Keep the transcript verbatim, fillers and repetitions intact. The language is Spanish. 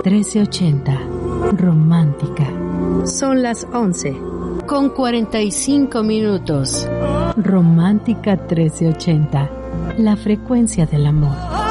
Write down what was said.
trece ochenta. Romántica. Son las once con cuarenta y cinco minutos. Romántica trece ochenta. La frecuencia del amor.